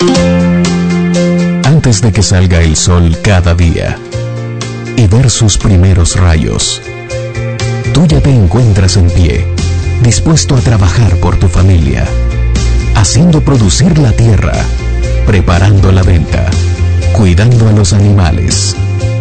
Antes de que salga el sol cada día y ver sus primeros rayos, tú ya te encuentras en pie, dispuesto a trabajar por tu familia, haciendo producir la tierra, preparando la venta, cuidando a los animales,